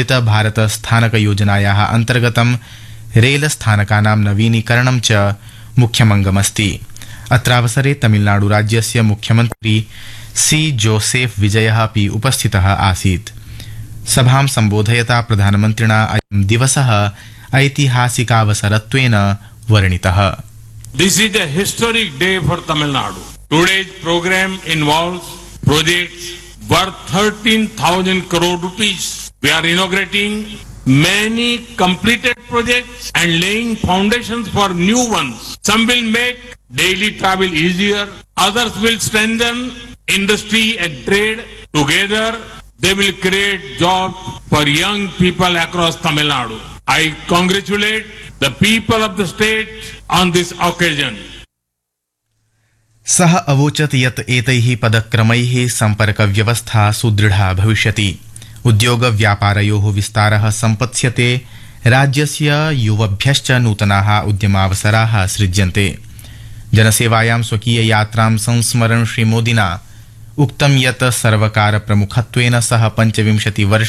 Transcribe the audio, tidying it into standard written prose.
अमृत भारत स्थानक योजनायाः अन्तर्गतं रेल स्थानकानां नवीनीकरणं च मुख्यमङ्गमस्ति। अत्रावसरे तमिलनाडु राज्यस्य मुख्यमन्त्री सी जोसेफ विजयः अपि उपस्थितः आसीत्। सभां सम्बोधयता प्रधानमन्त्रिणा अयं दिवसः ऐतिहासिकावसरत्वेन वर्णितः। This is a historic day for Tamil Nadu. Today's program involves projects worth 13,000 crore rupees. We are inaugurating many completed projects and laying foundations for new ones. Some will make daily travel easier. Others will strengthen industry and trade. Together, they will create jobs for young people across Tamil Nadu. I congratulate the people of the state on this occasion. सः अवोचत् यत् एतैः पदक्रमैः सम्पर्कव्यवस्था सुदृढा भविष्यति। उद्योगव्यापारयोः विस्तारः सम्पत्स्यते। राज्यस्य युवभ्यश्च नूतनाः उद्यमावसराः सृज्यन्ते। जनसेवायां स्वकीययात्रां संस्मरन् श्रीमोदिना उक्तं यत् सर्वकारप्रमुखत्वेन सह 25 वर्ष